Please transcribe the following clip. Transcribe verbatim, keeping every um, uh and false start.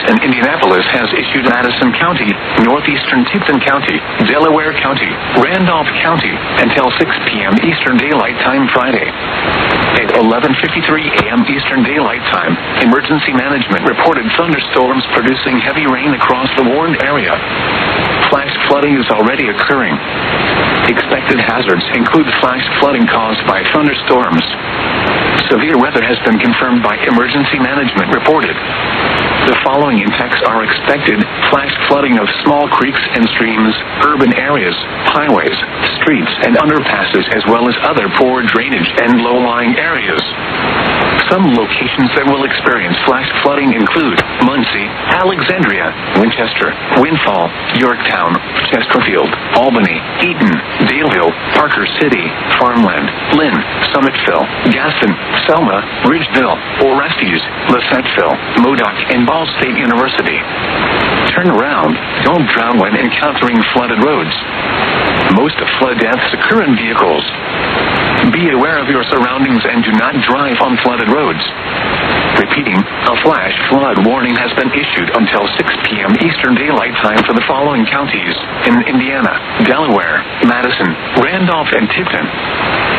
and Indianapolis has issued Madison County, northeastern Tipton County, Delaware County, Randolph County, until six p.m. Eastern Daylight Time Friday. At eleven fifty-three a.m. Eastern Daylight Time, Emergency Management reported thunderstorms producing heavy rain across the warned area. Flash flooding is already occurring. Expected hazards include flash flooding caused by thunderstorms. Severe weather has been confirmed by Emergency Management reported. The following impacts are expected: flash flooding of small creeks and streams, urban areas, highways, streets, and underpasses, as well as other poor drainage and low-lying areas. Some locations that will experience flash flooding include Muncie, Alexandria, Winchester, Windfall, Yorktown, Chesterfield, Albany, Eaton, Daleville, Parker City, Farmland, Lynn, Summitville, Gaston, Selma, Ridgeville, Orestes, Lissettville, Modoc, and Ball State University. Turn around. Don't drown when encountering flooded roads. Most flood deaths occur in vehicles. Be aware of your surroundings and do not drive on flooded roads. Repeating, a flash flood warning has been issued until six p.m. Eastern Daylight Time for the following counties in Indiana, Delaware, Madison, Randolph, and Tipton.